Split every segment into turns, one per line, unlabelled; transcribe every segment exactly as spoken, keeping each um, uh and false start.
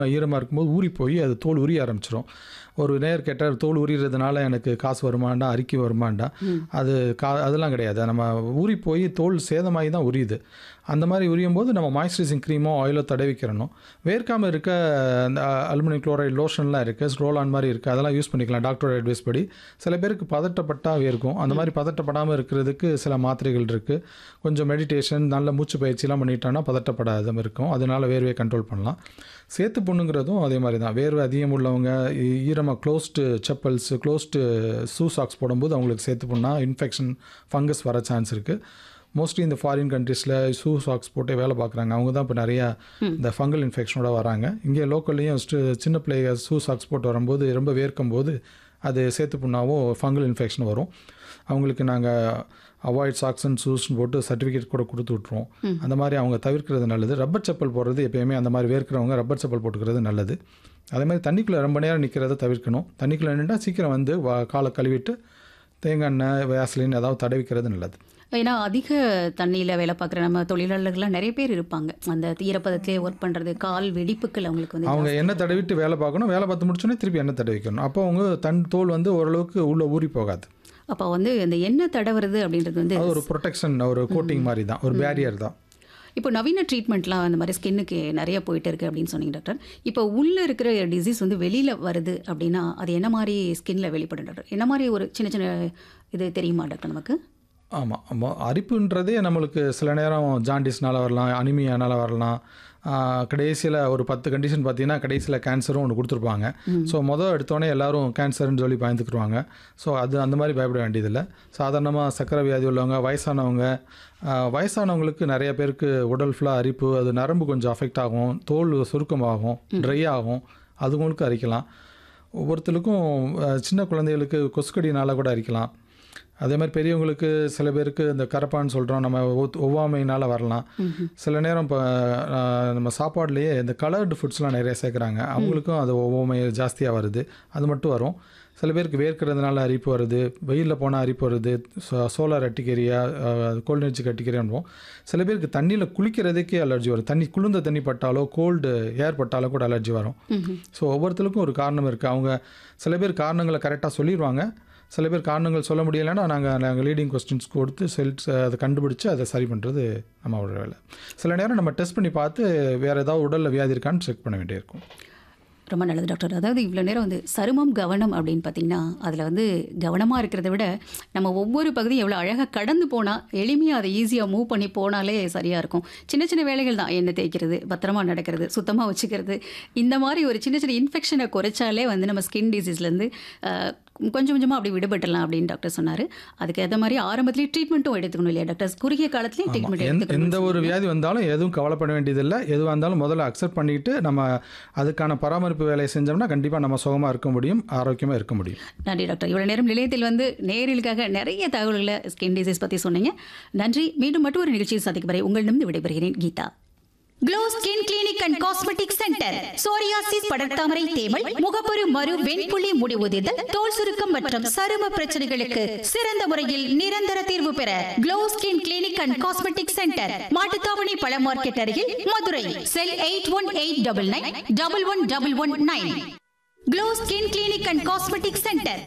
ஈரமாக இருக்கும்போது ஊறி போய் அது தோல் உரிய ஆரம்பிச்சிடும். ஒரு நேர் கேட்டால் தோல் உரிகிறதுனால எனக்கு காசு வருமாண்டா, அரிக்கி வருமாண்டா, அது கா அதெல்லாம் கிடையாது. நம்ம ஊறி போய் தோல் சேதமாகி தான் உரியுது. அந்த மாதிரி உரியும் போது நம்ம மாய்ஸ்சரைசிங் க்ரீமோ ஆயிலோ தடவிக்கிறணும். வேர்க்காமல் இருக்க அந்த அலுமினியம் குளோரைடு லோஷன்லாம் இருக்குது, ரோலான் மாதிரி இருக்குது, அதெல்லாம் யூஸ் பண்ணிக்கலாம் டாக்டரோட அட்வைஸ் படி. சில பேருக்கு பதட்டப்பட்டால் வேர்க்கும். அந்த மாதிரி பதட்டப்படாமல் இருக்கிறதுக்கு சில மாத்திரைகள் இருக்குது. கொஞ்சம் மெடிடேஷன், நல்ல மூச்சு பயிற்சிலாம் பண்ணிட்டோன்னா பதட்டப்படாத இருக்கும். அதனால வேர்வையை கண்ட்ரோல் பண்ணலாம். சேத்து புண்ணுங்கிறதும் அதே மாதிரி தான். வேர்வை அதிகம் உள்ளவங்க ஈரமாக closed chappals, closed shoe socks போடும்போது அவங்களுக்கு சேத்து புண்ணா இன்ஃபெக்ஷன், ஃபங்கஸ் வர சான்ஸ் இருக்குது. மோஸ்ட்லி இந்த ஃபாரின் கண்ட்ரீஸில் ஷூ சாக்ஸ் போட்டு வேலை பார்க்குறாங்க. அவங்க தான் இப்போ நிறையா இந்த ஃபங்கல் இன்ஃபெக்ஷனோட வராங்க. இங்கே லோக்கல்லையும் சின்ன பிள்ளைங்க ஷூ சாக்ஸ் போட்டு வரும்போது ரொம்ப வேர்க்கும் போது அது சேத்து புண்ணாவோ ஃபங்கல் இன்ஃபெக்ஷன் வரும். அவங்களுக்கு நாங்கள் அவாய்ட் சாக்ஸ் அண்ட் ஷூஸ்ன்னு போட்டு சர்டிஃபிகேட் கூட கொடுத்து விட்ருவோம். அந்த மாதிரி அவங்க தவிர்க்கிறது நல்லது. ரப்பர் செப்பல் போடுறது எப்போயுமே அந்த மாதிரி வேர்க்கிறவங்க ரப்பர் செப்பல் போட்டுக்கிறது நல்லது. அதே மாதிரி தண்ணிக்குள்ளே ரொம்ப நேரம் நிற்கிறத தவிர்க்கணும். தண்ணிக்குள்ளே நின்றா சீக்கிரம் வந்து காலை கழுவிட்டு தேங்காய் எண்ணெய், வேஸ்லின் ஏதாவது தடவிக்கிறது நல்லது.
ஏன்னா அதிக தண்ணியில் வேலை பார்க்குற நம்ம தொழிலாளர்கள்லாம் நிறைய பேர் இருப்பாங்க. அந்த ஈரப்பதத்திலே ஒர்க் பண்ணுறது, கால் வெடிப்புகள் அவங்களுக்கு வந்து
அவங்க எண்ணெய் தடவிட்டு வேலை பார்க்கணும். வேலை பார்த்து முடிச்சோன்னே திருப்பி எண்ணெய் தடவிக்கணும். அப்போ அவங்க தன் தோல் வந்து ஓரளவுக்கு உள்ளே ஊறி போகாது.
அப்போ வந்து இந்த எண்ணெய் தடவுறது அப்படின்றது வந்து
அது ஒரு ப்ரொடெக்ஷன், ஒரு கோட்டிங் மாதிரி தான், ஒரு பேரியர் தான்.
இப்போ நவீன ட்ரீட்மெண்ட்லாம் அந்த மாதிரி ஸ்கின்னுக்கு நிறைய போயிட்டு இருக்குது அப்படின்னு சொன்னீங்க டாக்டர். இப்போ உள்ளே இருக்கிற டிசீஸ் வந்து வெளியில் வருது அப்படின்னா அது என்ன மாதிரி ஸ்கின்னில் வெளிப்படும் டாக்டர்? என்ன மாதிரி ஒரு சின்ன சின்ன இது தெரியுமா டாக்டர் நமக்கு?
ஆமாம் ஆமாம் அரிப்புன்றதே நம்மளுக்கு சில நேரம் ஜாண்டிஸ்னால் வரலாம், அனிமியானால் வரலாம். கடைசியில் ஒரு பத்து கண்டிஷன் பார்த்தீங்கன்னா கடைசியில் கேன்சரும் ஒன்று கொடுத்துருப்பாங்க. ஸோ மொதல் எடுத்தோடனே எல்லோரும் கேன்சர்னு சொல்லி பயந்துக்குருவாங்க. ஸோ அது அந்த மாதிரி பயப்பட வேண்டியதில்லை. சாதாரணமாக சர்க்கரை வியாதி உள்ளவங்க, வயசானவங்க, வயசானவங்களுக்கு நிறைய பேருக்கு உடல் ஃபுல்லாக அரிப்பு, அது நரம்பு கொஞ்சம் அஃபெக்ட் ஆகும், தோல் சுருக்கமாகும், ட்ரை ஆகும், அதுங்களுக்கு அரிக்கலாம். ஒவ்வொருத்தருக்கும் சின்ன குழந்தைகளுக்கு கொசுக்கடினால் கூட அரிக்கலாம். அதே மாதிரி பெரியவங்களுக்கு சில பேருக்கு இந்த கரப்பான்னு சொல்கிறோம், நம்ம ஒவ்வாமையினால் வரலாம். சில நேரம் இப்போ நம்ம சாப்பாடுலேயே இந்த கலர்டு ஃபுட்ஸ்லாம் நிறைய சேர்க்குறாங்க, அவங்களுக்கும் அது ஒவ்வாமை ஜாஸ்தியாக வருது. அது மட்டும் வரும். சில பேருக்கு வேர்க்கிறதுனால அரிப்பு வருது, வெயிலில் போனால் அரிப்பு வருது, சோலார் அட்டிக்கேரியா, கோல்டு அட்டிக்கேரியான்போம். சில பேருக்கு தண்ணியில் குளிக்கிறதுக்கே அலர்ஜி வரும். தண்ணி குளிர்ந்த தண்ணி பட்டாலோ கோல்டு ஏர் பட்டாலோ கூட அலர்ஜி வரும். ஸோ ஒவ்வொருத்தருக்கும் ஒரு காரணம் இருக்குது. அவங்க சில பேர் காரணங்களை கரெக்டாக சொல்லிடுவாங்க, சில பேர் காரணங்கள் சொல்ல முடியலைன்னா நாங்கள் நாங்கள் லீடிங் கொஸ்டின்ஸ் கொடுத்து செல்ஸ் அதை கண்டுபிடிச்சி அதை சரி பண்ணுறது நம்மளோட வேலை. சில நேரம் நம்ம டெஸ்ட் பண்ணி பார்த்து வேறு ஏதாவது உடலில் வியாதி இருக்கான்னு செக் பண்ண வேண்டியிருக்கும்.
ரொம்ப நல்லது டாக்டர். அதாவது இவ்வளோ நேரம் வந்து சருமம் கவனம் அப்படின்னு பார்த்தீங்கன்னா அதில் வந்து கவனமாக இருக்கிறத விட நம்ம ஒவ்வொரு பகுதியும் எவ்வளோ அழகாக கடந்து போனால் எளிமையாக அதை ஈஸியாக மூவ் பண்ணி போனாலே சரியாக இருக்கும். சின்ன சின்ன வேலைகள் தான், எண்ணெய் தேய்க்கிறது, பத்திரமா நடக்கிறது, சுத்தமாக வச்சுக்கிறது, இந்த மாதிரி ஒரு சின்ன சின்ன இன்ஃபெக்ஷனை குறைச்சாலே வந்து நம்ம ஸ்கின் டிசீஸ்லேருந்து கொஞ்சம் கொஞ்சமாக அப்படி விடுபட்டுலாம் அப்படின்னு டாக்டர் சொன்னார். அதுக்கு ஏற்ற மாதிரி ஆரம்பத்திலேயே ட்ரீட்மெண்ட்டும் எடுத்துக்கணும் இல்லையா டாக்டர்? குறுகிய காலத்துலேயும் ட்ரீட்மெண்ட் எடுத்துக்கணும்.
எந்த ஒரு வியாதி வந்தாலும் எதுவும் கவலைப்பட வேண்டியதில்லை. எதுவாக இருந்தாலும் முதல்ல அக்செப்ட் பண்ணிக்கிட்டு நம்ம அதுக்கான பராமரிப்பு வேலையை செஞ்சோம்னா கண்டிப்பாக நம்ம சுகமாக இருக்க முடியும், ஆரோக்கியமாக இருக்க முடியும்.
நன்றி டாக்டர். இவ்வளோ நேரம் நிலையத்தில் வந்து நேயர்களுக்காக நிறைய தகவல்களை ஸ்கின் டிசீஸ் பற்றி சொன்னீங்க. நன்றி. மீண்டும் மட்டும் ஒரு நிகழ்ச்சியில் சந்திக்கும் வரை உங்களிடம் விடைபெறுகிறேன். Geetha.
Glow skin clinic and cosmetic centre. Psoriasis, படர்தாமரை, தேமல், முகப்பரு மறு, வெண்புள்ளி முடிவுதிதல், தோல் சுருக்கம் மற்றும் சரும பிரச்சனைகளுக்கு சிறந்த முறையில் நிரந்தர தீர்வு பெற glow skin clinic and cosmetic centre, Mattuthavani பழ மார்க்கெட் அருகில், மதுரை. செல் eight one eight double nine double one double one nine. Glow skin clinic and cosmetic centre.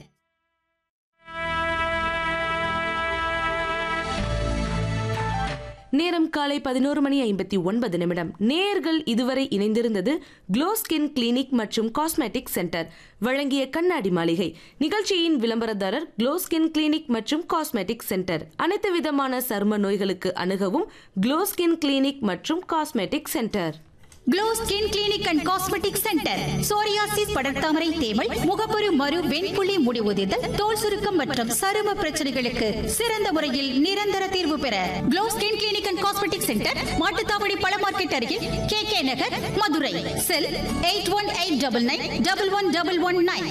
நேரம் காலை பதினோரு மணி ஐம்பத்தி ஒன்பது நிமிடம். நேயர்கள் இதுவரை இணைந்திருந்தது க்ளோ ஸ்கின் கிளினிக் மற்றும் காஸ்மெட்டிக் சென்டர் வழங்கிய கண்ணாடி மாளிகை நிகழ்ச்சியின் விளம்பரதாரர் க்ளோ ஸ்கின் கிளினிக் மற்றும் காஸ்மெட்டிக் சென்டர். அனைத்து விதமான சரும நோய்களுக்கு அணுகவும் க்ளோ ஸ்கின் கிளினிக் மற்றும் cosmetic centre.
Glow skin clinic and cosmetic centre. Psoriasis, படர்தாமரை, தேமல், முகப்பரு மறு, வெண்புள்ளி முடிவுதிதல், தோல் சுருக்கம் மற்றும் சரும பிரச்சனைகளுக்கு சிறந்த முறையில் நிரந்தர தீர்வு பெற glow skin clinic and cosmetic centre, Mattuthavani பழ மார்க்கெட் அருகில், கே கே நகர், மதுரை. செல் eight one eight double nine double one double one nine.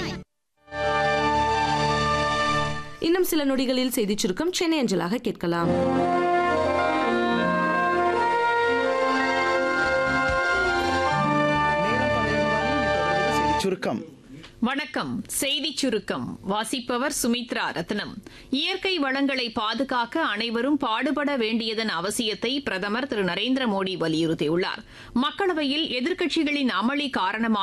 இன்னும் சில நொடிகளில் செய்தி சுருக்கம் சென்னை அஞ்சலாக கேட்கலாம்.
சுருக்கம். வணக்கம். செய்தி சுருக்கம் வாசிப்பவர் சுமித்ரா ரத்னம். இயற்கை வளங்களை பாதுகாக்க அனைவரும் பாடுபட வேண்டியதன் அவசியத்தை பிரதமர் திரு நரேந்திர மோடி வலியுறுத்தியுள்ளார். மக்களவையில் எதிர்க்கட்சிகளின் அமளி காரணமாக